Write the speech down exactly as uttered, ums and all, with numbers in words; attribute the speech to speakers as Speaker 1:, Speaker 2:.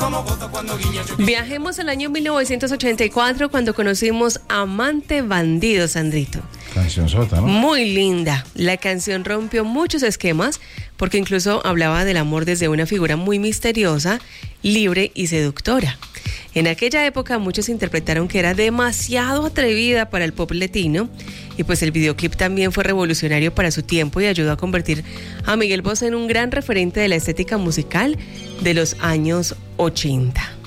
Speaker 1: Viajemos al año mil novecientos ochenta y cuatro cuando conocimos Amante Bandido, Sandrito.
Speaker 2: Canción sota, ¿no?
Speaker 1: Muy linda. La canción rompió muchos esquemas porque incluso hablaba del amor desde una figura muy misteriosa, libre y seductora. En aquella época muchos interpretaron que era demasiado atrevida para el pop latino y pues el videoclip también fue revolucionario para su tiempo y ayudó a convertir a Miguel Bosé en un gran referente de la estética musical de los años ochenta.